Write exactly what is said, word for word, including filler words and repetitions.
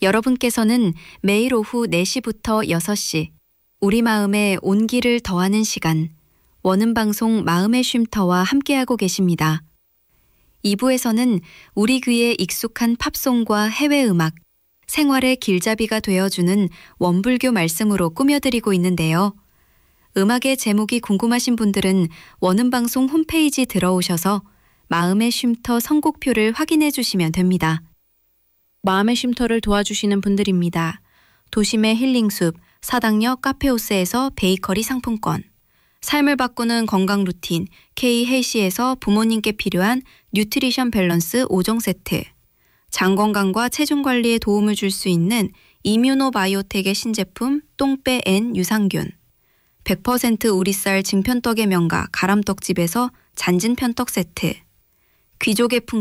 여러분께서는 매일 오후 네 시부터 여섯 시 우리 마음에 온기를 더하는 시간 원음 방송 마음의 쉼터와 함께하고 계십니다. 이 부에서는 우리 귀에 익숙한 팝송과 해외 음악, 생활의 길잡이가 되어주는 원불교 말씀으로 꾸며드리고 있는데요. 음악의 제목이 궁금하신 분들은 원음 방송 홈페이지 들어오셔서 마음의 쉼터 선곡표를 확인해 주시면 됩니다. 마음의 쉼터를 도와주시는 분들입니다. 도심의 힐링숲, 사당역 카페오스에서 베이커리 상품권, 삶을 바꾸는 건강 루틴 K 헬시에서 부모님께 필요한 뉴트리션 밸런스 오 종 세트, 장 건강과 체중 관리에 도움을 줄 수 있는 이뮤노바이오텍의 신제품 똥빼 N 유산균, 백 퍼센트 우리쌀 증편떡의 명가 가람떡집에서 잔진 편떡 세트, 귀족의 풍